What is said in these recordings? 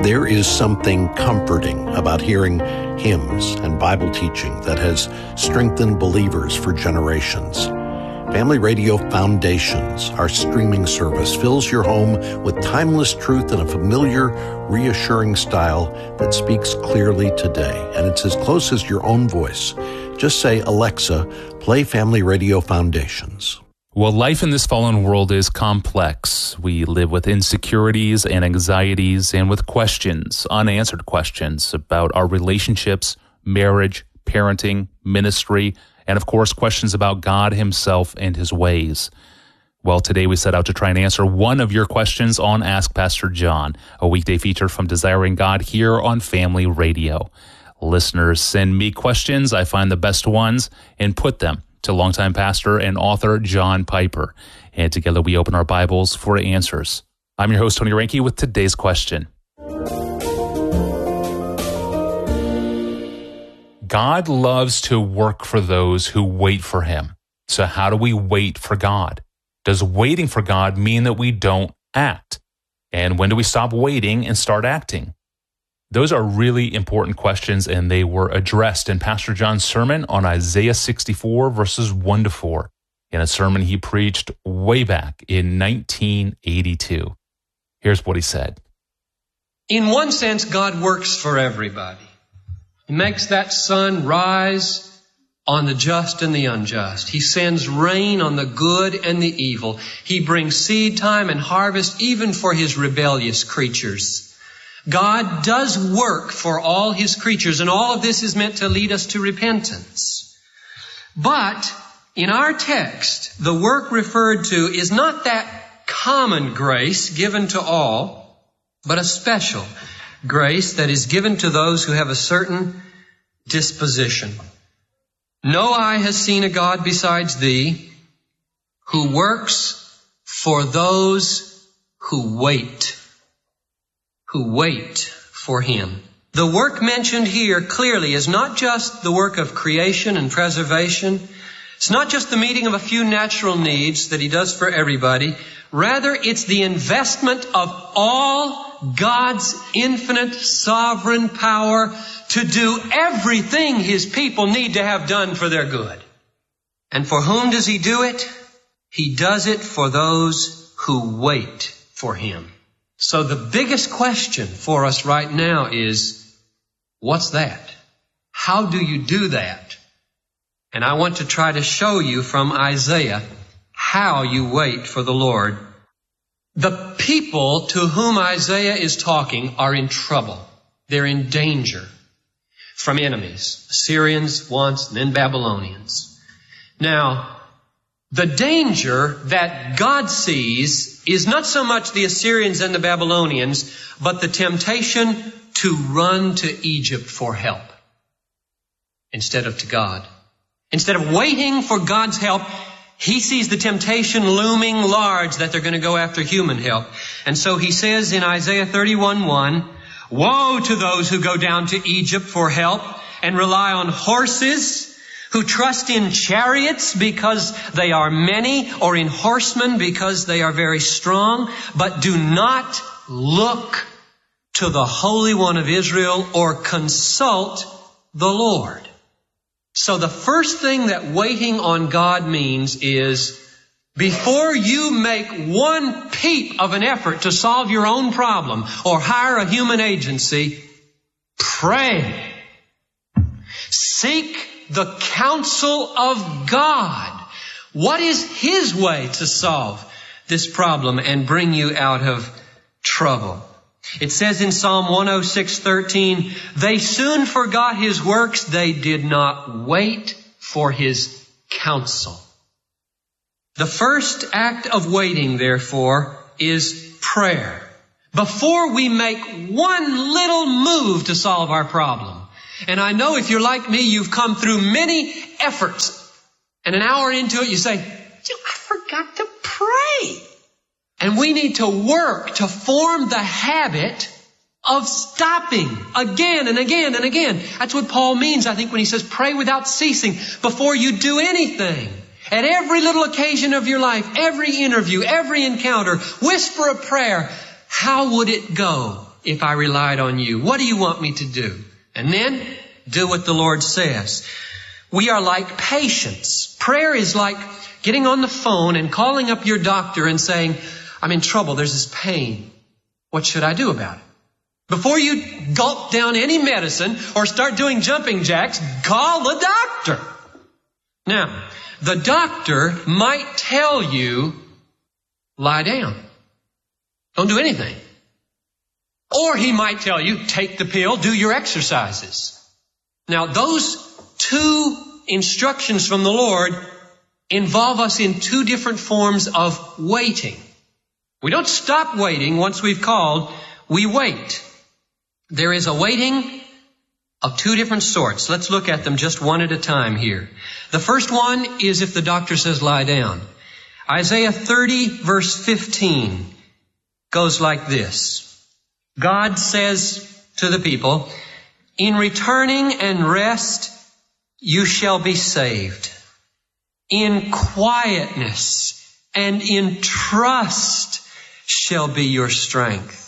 There is something comforting about hearing hymns and Bible teaching that has strengthened believers for generations. Family Radio Foundations, our streaming service, fills your home with timeless truth in a familiar, reassuring style that speaks clearly today. And it's as close as your own voice. Just say, Alexa, play Family Radio Foundations. Well, life in this fallen world is complex. We live with insecurities and anxieties and with questions, unanswered questions about our relationships, marriage, parenting, ministry, and of course, questions about God himself and his ways. Well, today we set out to try and answer one of your questions on Ask Pastor John, a weekday feature from Desiring God here on Family Radio. Listeners send me questions. I find the best ones and put them to longtime pastor and author John Piper. And together we open our Bibles for answers. I'm your host, Tony Reinke, with today's question. God loves to work for those who wait for him. So how do we wait for God? Does waiting for God mean that we don't act? And when do we stop waiting and start acting? Those are really important questions, and they were addressed in Pastor John's sermon on Isaiah 64, verses 1 to 4, in a sermon he preached way back in 1982. Here's what he said. In one sense, God works for everybody. He makes that sun rise on the just and the unjust. He sends rain on the good and the evil. He brings seed time and harvest even for his rebellious creatures. God does work for all his creatures, and all of this is meant to lead us to repentance. But in our text, the work referred to is not that common grace given to all, but a special grace that is given to those who have a certain disposition. No eye has seen a God besides thee, who works for those who wait for him. The work mentioned here clearly is not just the work of creation and preservation. It's not just the meeting of a few natural needs that he does for everybody. Rather, it's the investment of all God's infinite sovereign power to do everything his people need to have done for their good. And for whom does he do it? He does it for those who wait for him. So the biggest question for us right now is, what's that? How do you do that? And I want to try to show you from Isaiah how you wait for the Lord. The people to whom Isaiah is talking are in trouble. They're in danger from enemies, Assyrians once, and then Babylonians. Now, the danger that God sees is not so much the Assyrians and the Babylonians, but the temptation to run to Egypt for help instead of to God. Instead of waiting for God's help, he sees the temptation looming large that they're going to go after human help. And so he says in Isaiah 31:1, woe to those who go down to Egypt for help and rely on horses, who trust in chariots because they are many, or in horsemen because they are very strong, but do not look to the Holy One of Israel or consult the Lord. So the first thing that waiting on God means is, before you make one peep of an effort to solve your own problem or hire a human agency, pray. Seek the counsel of God. What is his way to solve this problem and bring you out of trouble? It says in Psalm 106:13, they soon forgot his works. They did not wait for his counsel. The first act of waiting, therefore, is prayer. Before we make one little move to solve our problem. And I know if you're like me, you've come through many efforts. And an hour into it, you say, I forgot to pray. And we need to work to form the habit of stopping again and again and again. That's what Paul means, I think, when he says pray without ceasing before you do anything. At every little occasion of your life, every interview, every encounter, whisper a prayer. How would it go if I relied on you? What do you want me to do? And then do what the Lord says. We are like patients. Prayer is like getting on the phone and calling up your doctor and saying, I'm in trouble. There's this pain. What should I do about it? Before you gulp down any medicine or start doing jumping jacks, call the doctor. Now, the doctor might tell you, lie down. Don't do anything. Or he might tell you, take the pill, do your exercises. Now, those two instructions from the Lord involve us in two different forms of waiting. We don't stop waiting once we've called, we wait. There is a waiting of two different sorts. Let's look at them just one at a time here. The first one is if the doctor says lie down. Isaiah 30 verse 15 goes like this. God says to the people, in returning and rest you shall be saved. In quietness and in trust shall be your strength.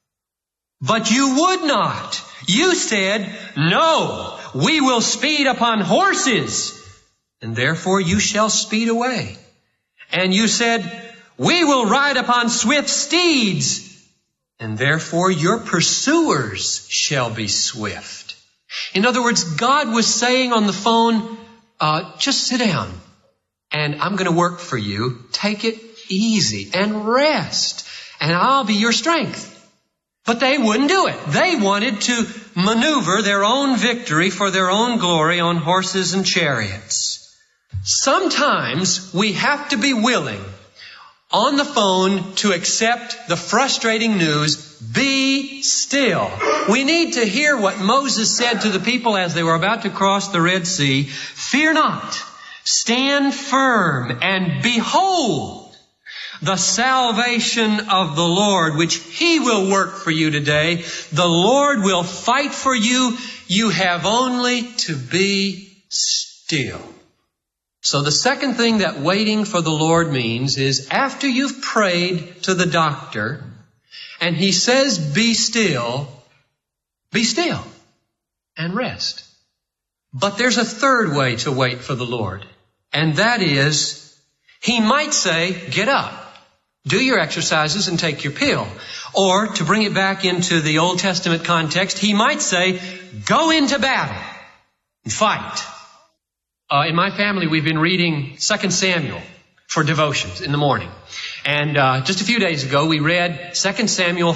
But you would not. You said, no, we will speed upon horses, and therefore you shall speed away. And you said, we will ride upon swift steeds, and therefore your pursuers shall be swift. In other words, God was saying on the phone, just sit down, and I'm going to work for you. Take it easy and rest, and I'll be your strength. But they wouldn't do it. They wanted to maneuver their own victory for their own glory on horses and chariots. Sometimes we have to be willing on the phone to accept the frustrating news, be still. We need to hear what Moses said to the people as they were about to cross the Red Sea. Fear not, stand firm, and behold the salvation of the Lord, which He will work for you today. The Lord will fight for you. You have only to be still. So the second thing that waiting for the Lord means is after you've prayed to the doctor and he says, be still and rest. But there's a third way to wait for the Lord, and that is He might say, get up. Do your exercises and take your pill. Or, to bring it back into the Old Testament context, He might say, go into battle and fight. In my family, we've been reading 2 Samuel for devotions in the morning. And just a few days ago, we read 2 Samuel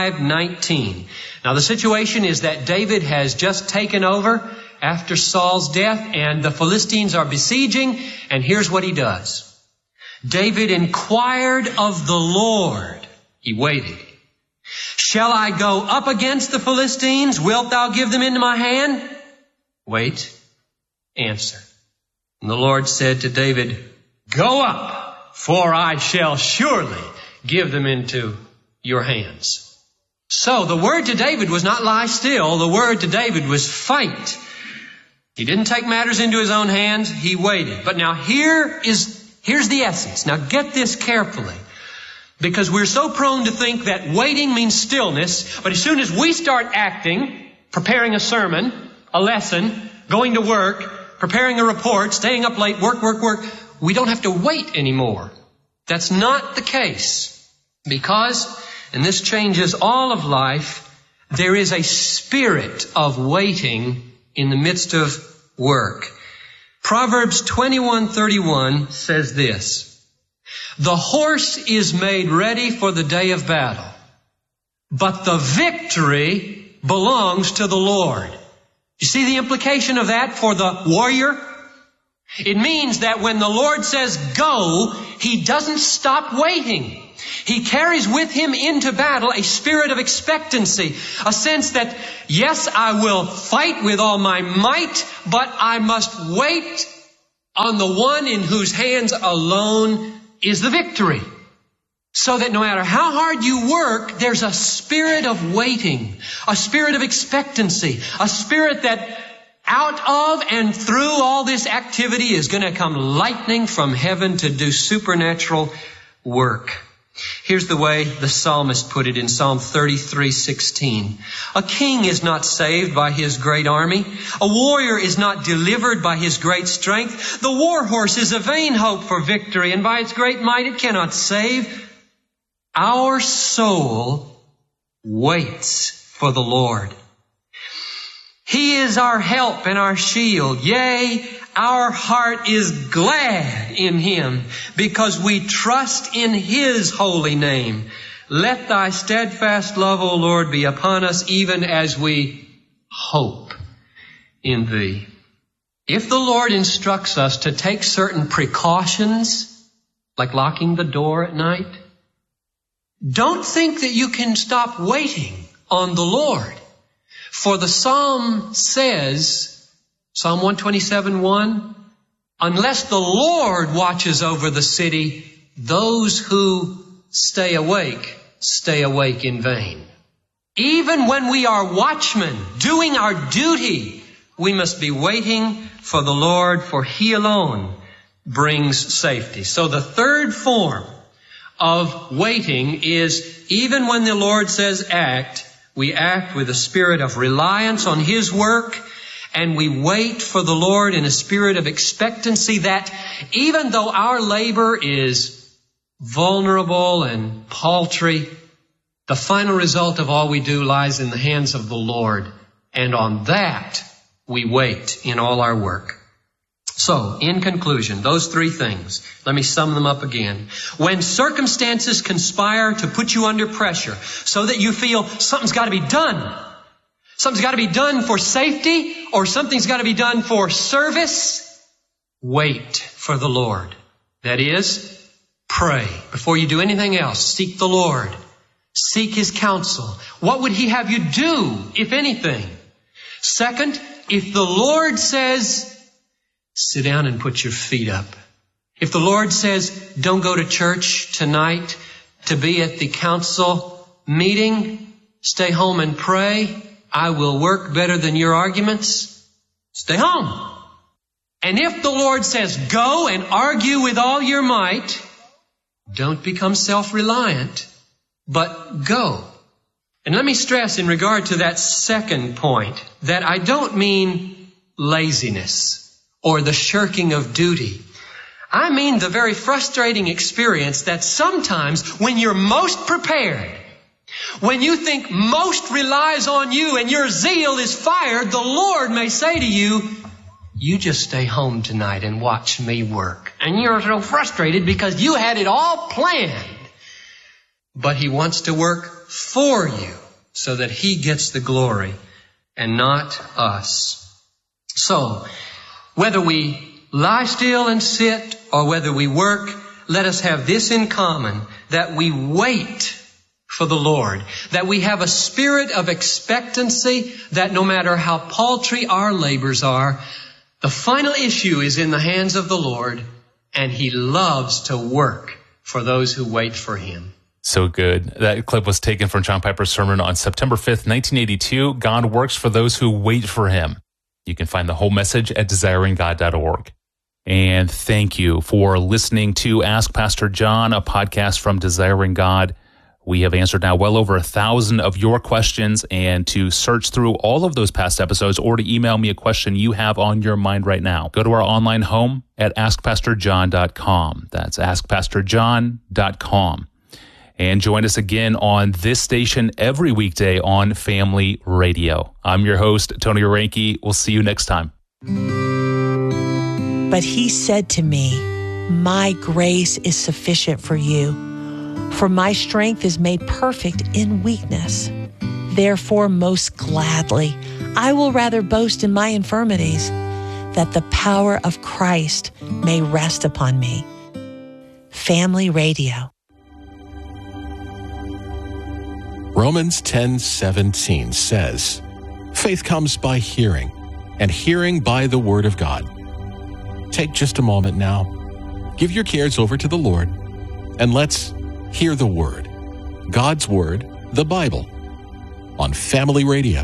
5:19. Now, the situation is that David has just taken over after Saul's death, and the Philistines are besieging, and here's what he does. David inquired of the Lord. He waited. Shall I go up against the Philistines? Wilt thou give them into my hand? Wait. Answer. And the Lord said to David, go up, for I shall surely give them into your hands. So the word to David was not lie still. The word to David was fight. He didn't take matters into his own hands. He waited. But now here's the essence. Now get this carefully, because we're so prone to think that waiting means stillness, but as soon as we start acting, preparing a sermon, a lesson, going to work, preparing a report, staying up late, work, we don't have to wait anymore. That's not the case, because, and this changes all of life, there is a spirit of waiting in the midst of work. Proverbs 21:31 says this, the horse is made ready for the day of battle, but the victory belongs to the Lord. You see the implication of that for the warrior? It means that when the Lord says go, He doesn't stop waiting. He carries with Him into battle a spirit of expectancy, a sense that, yes, I will fight with all my might, but I must wait on the one in whose hands alone is the victory. So that no matter how hard you work, there's a spirit of waiting, a spirit of expectancy, a spirit that out of and through all this activity is going to come lightning from heaven to do supernatural work. Here's the way the psalmist put it in Psalm 33:16. A king is not saved by his great army. A warrior is not delivered by his great strength. The war horse is a vain hope for victory, and by its great might it cannot save. Our soul waits for the Lord. He is our help and our shield. Yea, our heart is glad in Him because we trust in His holy name. Let Thy steadfast love, O Lord, be upon us even as we hope in Thee. If the Lord instructs us to take certain precautions, like locking the door at night, don't think that you can stop waiting on the Lord. For the Psalm says, Psalm 127:1, unless the Lord watches over the city, those who stay awake in vain. Even when we are watchmen doing our duty, we must be waiting for the Lord, for He alone brings safety. So the third form of waiting is even when the Lord says act, we act with a spirit of reliance on His work, and we wait for the Lord in a spirit of expectancy that even though our labor is vulnerable and paltry, the final result of all we do lies in the hands of the Lord. And on that, we wait in all our work. So, in conclusion, those three things, let me sum them up again. When circumstances conspire to put you under pressure so that you feel something's got to be done, something's got to be done for safety, or something's got to be done for service, wait for the Lord. That is, pray. Before you do anything else, seek the Lord. Seek His counsel. What would He have you do, if anything? Second, if the Lord says, sit down and put your feet up. If the Lord says, don't go to church tonight to be at the council meeting, stay home and pray, I will work better than your arguments, stay home. And if the Lord says, go and argue with all your might, don't become self-reliant, but go. And let me stress in regard to that second point that I don't mean laziness or the shirking of duty. I mean the very frustrating experience that sometimes when you're most prepared, when you think most relies on you and your zeal is fired, the Lord may say to you, you just stay home tonight and watch me work. And you're so frustrated because you had it all planned. But He wants to work for you so that He gets the glory and not us. So, whether we lie still and sit or whether we work, let us have this in common, that we wait for the Lord, that we have a spirit of expectancy, that no matter how paltry our labors are, the final issue is in the hands of the Lord, and He loves to work for those who wait for Him. So good. That clip was taken from John Piper's sermon on September 5th, 1982. God works for those who wait for Him. You can find the whole message at desiringgod.org. And thank you for listening to Ask Pastor John, a podcast from Desiring God. We have answered now well over 1,000 of your questions, and to search through all of those past episodes or to email me a question you have on your mind right now, go to our online home at askpastorjohn.com. That's askpastorjohn.com. And join us again on this station every weekday on Family Radio. I'm your host, Tony Orenke. We'll see you next time. But He said to me, my grace is sufficient for you, for my strength is made perfect in weakness. Therefore, most gladly, I will rather boast in my infirmities, that the power of Christ may rest upon me. Family Radio. Romans 10:17 says, faith comes by hearing, and hearing by the Word of God. Take just a moment now, give your cares over to the Lord, and let's hear the Word, God's Word, the Bible, on Family Radio.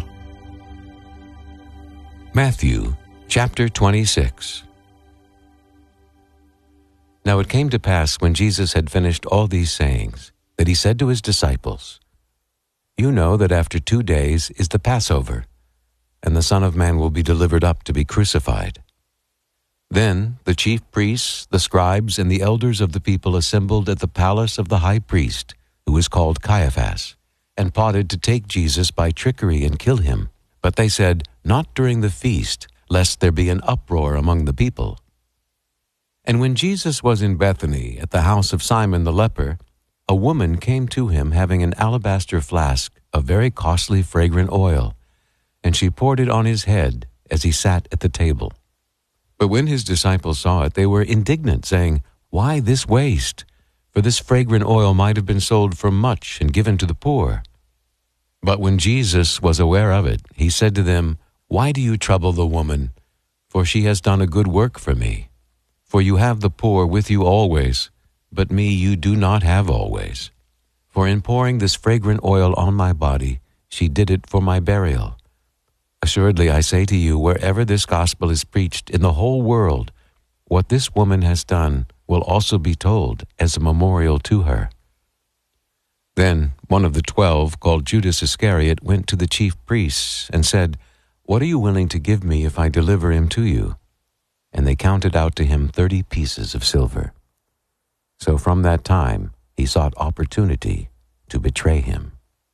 Matthew chapter 26. Now it came to pass when Jesus had finished all these sayings, that he said to his disciples, "You know that after 2 days is the Passover, and the Son of Man will be delivered up to be crucified." Then the chief priests, the scribes, and the elders of the people assembled at the palace of the high priest, who was called Caiaphas, and plotted to take Jesus by trickery and kill him. But they said, "Not during the feast, lest there be an uproar among the people." And when Jesus was in Bethany at the house of Simon the leper, a woman came to him having an alabaster flask of very costly fragrant oil, and she poured it on his head as he sat at the table. But when his disciples saw it, they were indignant, saying, "Why this waste? For this fragrant oil might have been sold for much and given to the poor." But when Jesus was aware of it, he said to them, "Why do you trouble the woman? For she has done a good work for me. For you have the poor with you always, but me you do not have always. For in pouring this fragrant oil on my body, she did it for my burial. Assuredly, I say to you, wherever this gospel is preached in the whole world, what this woman has done will also be told as a memorial to her." Then one of the 12, called Judas Iscariot, went to the chief priests and said, "What are you willing to give me if I deliver him to you?" And they counted out to him 30 pieces of silver. So from that time he sought opportunity to betray him.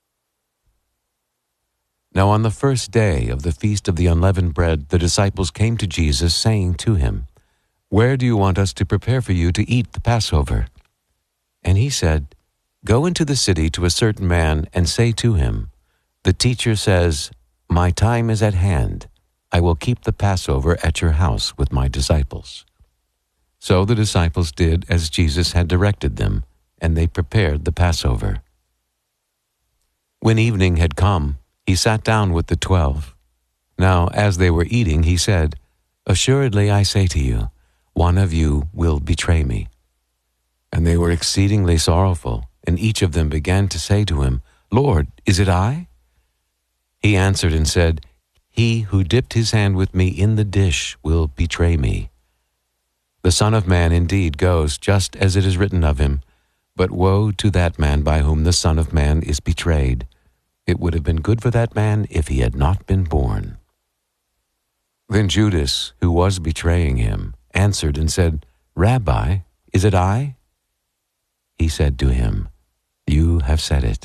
Now on the first day of the feast of the unleavened bread, the disciples came to Jesus, saying to him, "Where do you want us to prepare for you to eat the Passover?" And he said, "Go into the city to a certain man and say to him, 'The teacher says, my time is at hand. I will keep the Passover at your house with my disciples.'" So the disciples did as Jesus had directed them, and they prepared the Passover. When evening had come, he sat down with the 12. Now, as they were eating, he said, "Assuredly, I say to you, one of you will betray me." And they were exceedingly sorrowful, and each of them began to say to him, "Lord, is it I?" He answered and said, "He who dipped his hand with me in the dish will betray me. The Son of Man indeed goes just as it is written of him, but woe to that man by whom the Son of Man is betrayed. It would have been good for that man if he had not been born." Then Judas, who was betraying him, answered and said, "Rabbi, is it I?" He said to him, "You have said it."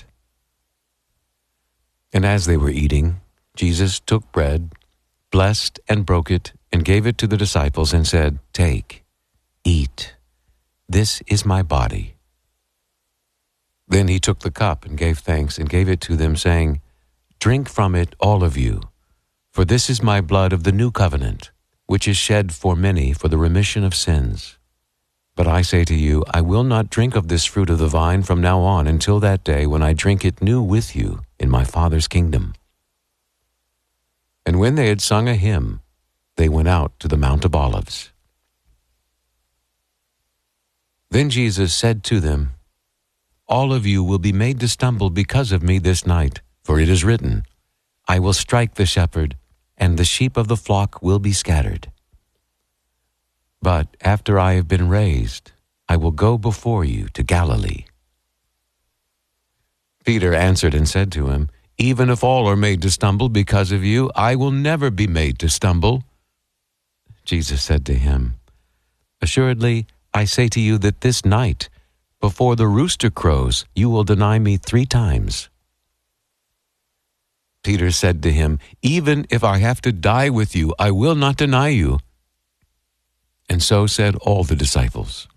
And as they were eating, Jesus took bread, blessed and broke it, and gave it to the disciples and said, "Take, eat. This is my body." Then he took the cup and gave thanks and gave it to them, saying, "Drink from it, all of you, for this is my blood of the new covenant, which is shed for many for the remission of sins. But I say to you, I will not drink of this fruit of the vine from now on until that day when I drink it new with you in my Father's kingdom." And when they had sung a hymn, they went out to the Mount of Olives. Then Jesus said to them, "All of you will be made to stumble because of me this night, for it is written, I will strike the shepherd, and the sheep of the flock will be scattered. But after I have been raised, I will go before you to Galilee." Peter answered and said to him, "Even if all are made to stumble because of you, I will never be made to stumble." Jesus said to him, "Assuredly, I say to you that this night, before the rooster crows, you will deny me 3 times. Peter said to him, "Even if I have to die with you, I will not deny you." And so said all the disciples.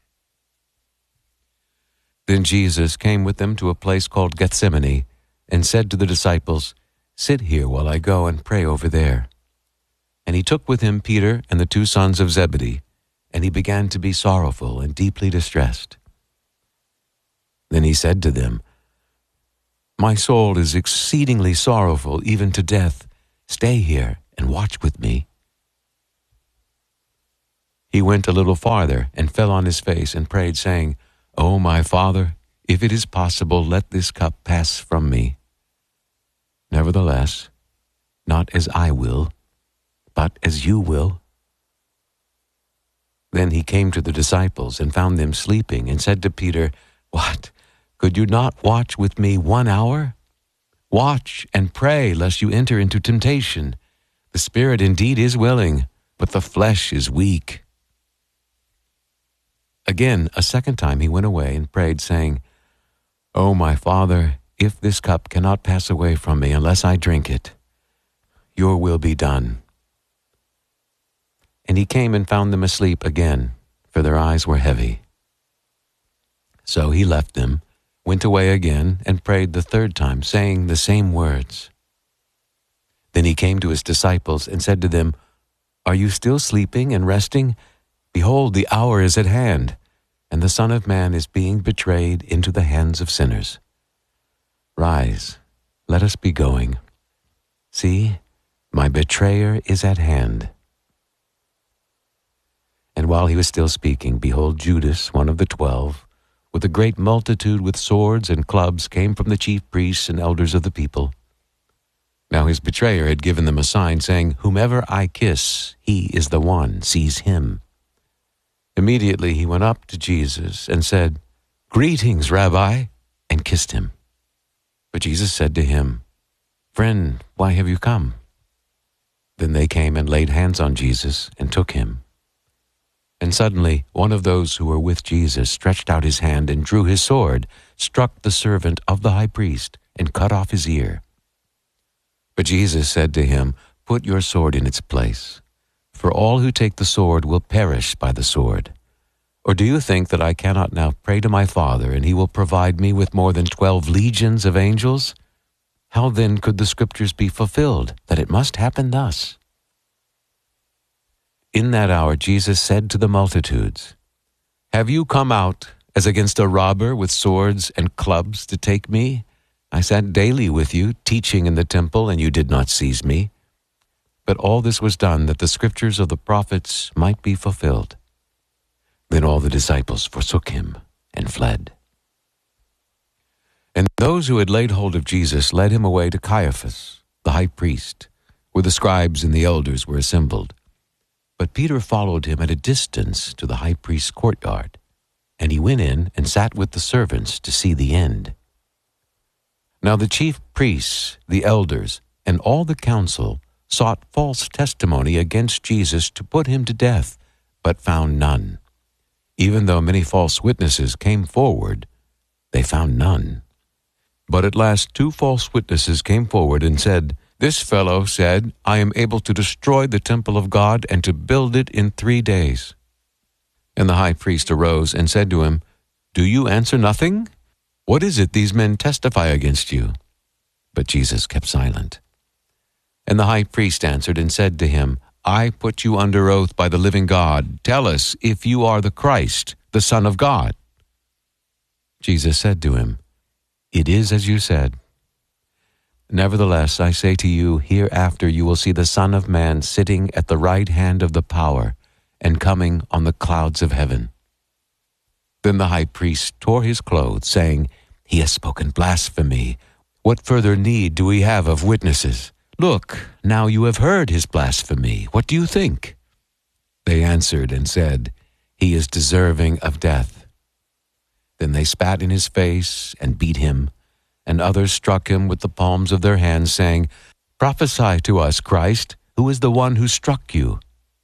Then Jesus came with them to a place called Gethsemane, and said to the disciples, "Sit here while I go and pray over there." And he took with him Peter and the 2 sons of Zebedee, and he began to be sorrowful and deeply distressed. Then he said to them, "My soul is exceedingly sorrowful, even to death. Stay here and watch with me." He went a little farther and fell on his face and prayed, saying, "O my Father, if it is possible, let this cup pass from me. Nevertheless, not as I will, but as you will." Then he came to the disciples and found them sleeping, and said to Peter, "What? Could you not watch with me 1 hour? Watch and pray lest you enter into temptation. The spirit indeed is willing, but the flesh is weak." Again, a second time he went away and prayed, saying, "O my Father, if this cup cannot pass away from me unless I drink it, your will be done." And he came and found them asleep again, for their eyes were heavy. So he left them, went away again, and prayed the third time, saying the same words. Then he came to his disciples and said to them, "Are you still sleeping and resting? Behold, the hour is at hand, and the Son of Man is being betrayed into the hands of sinners. Rise, let us be going. See, my betrayer is at hand." And while he was still speaking, behold, Judas, one of the 12, with a great multitude with swords and clubs, came from the chief priests and elders of the people. Now his betrayer had given them a sign, saying, "Whomever I kiss, he is the one, seize him." Immediately he went up to Jesus and said, "Greetings, Rabbi," and kissed him. But Jesus said to him, "Friend, why have you come?" Then they came and laid hands on Jesus and took him. And suddenly one of those who were with Jesus stretched out his hand and drew his sword, struck the servant of the high priest, and cut off his ear. But Jesus said to him, "Put your sword in its place, for all who take the sword will perish by the sword. Or do you think that I cannot now pray to my Father, and he will provide me with more than 12 legions of angels? How then could the Scriptures be fulfilled, that it must happen thus?" In that hour Jesus said to the multitudes, "Have you come out as against a robber with swords and clubs to take me? I sat daily with you, teaching in the temple, and you did not seize me. But all this was done that the Scriptures of the prophets might be fulfilled." Then all the disciples forsook him and fled. And those who had laid hold of Jesus led him away to Caiaphas, the high priest, where the scribes and the elders were assembled. But Peter followed him at a distance to the high priest's courtyard, and he went in and sat with the servants to see the end. Now the chief priests, the elders, and all the council sought false testimony against Jesus to put him to death, but found none. Even though many false witnesses came forward, they found none. But at last 2 false witnesses came forward and said, "This fellow said, I am able to destroy the temple of God and to build it in 3 days." And the high priest arose and said to him, "Do you answer nothing? What is it these men testify against you?" But Jesus kept silent. And the high priest answered and said to him, "I put you under oath by the living God. Tell us if you are the Christ, the Son of God." Jesus said to him, "It is as you said. Nevertheless, I say to you, hereafter you will see the Son of Man sitting at the right hand of the power and coming on the clouds of heaven." Then the high priest tore his clothes, saying, "He has spoken blasphemy. What further need do we have of witnesses? Look, now you have heard his blasphemy. What do you think?" They answered and said, "He is deserving of death." Then they spat in his face and beat him, and others struck him with the palms of their hands, saying, "Prophesy to us, Christ, who is the one who struck you?"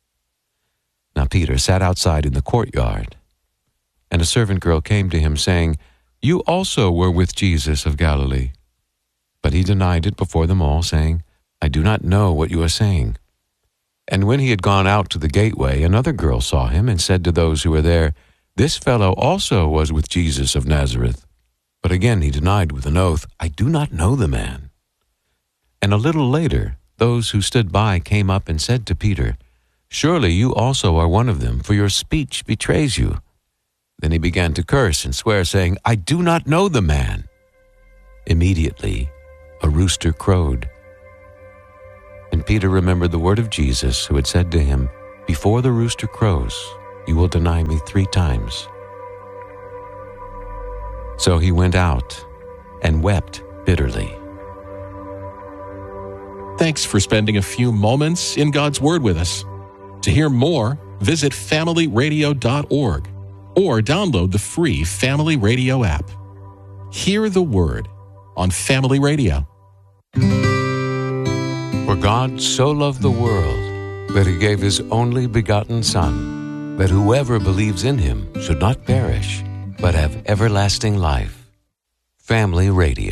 Now Peter sat outside in the courtyard, and a servant girl came to him, saying, "You also were with Jesus of Galilee." But he denied it before them all, saying, "I do not know what you are saying." And when he had gone out to the gateway, another girl saw him and said to those who were there, "This fellow also was with Jesus of Nazareth." But again he denied with an oath, "I do not know the man." And a little later, those who stood by came up and said to Peter, "Surely you also are one of them, for your speech betrays you." Then he began to curse and swear, saying, "I do not know the man." Immediately a rooster crowed. And Peter remembered the word of Jesus, who had said to him, "Before the rooster crows, you will deny me 3 times." So he went out and wept bitterly. Thanks for spending a few moments in God's Word with us. To hear more, visit familyradio.org or download the free Family Radio app. Hear the Word on Family Radio. For God so loved the world that he gave his only begotten Son, that whoever believes in him should not perish, but have everlasting life. Family Radio.